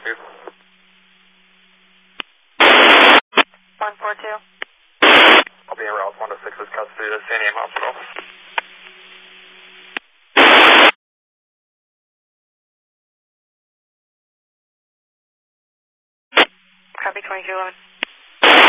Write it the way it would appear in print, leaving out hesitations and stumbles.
142. I'll be en route 106's custody to San Diego Hospital. Copy 2211.